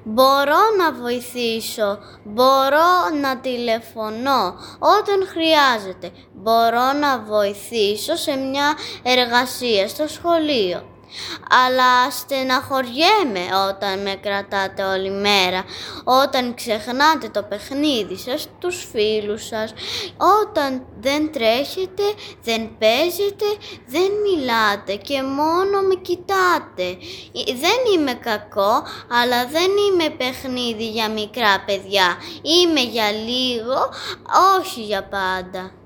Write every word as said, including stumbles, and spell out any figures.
Μπορώ να βοηθήσω, μπορώ να τηλεφωνώ όταν χρειάζεται, μπορώ να βοηθήσω σε μια εργασία στο σχολείο. Αλλά στεναχωριέμαι όταν με κρατάτε όλη μέρα, όταν ξεχνάτε το παιχνίδι σας, τους φίλους σας, όταν δεν τρέχετε, δεν παίζετε, δεν μιλάτε και μόνο με κοιτάτε. Δεν είμαι κακό, αλλά δεν είμαι παιχνίδι για μικρά παιδιά. Είμαι για λίγο, όχι για πάντα.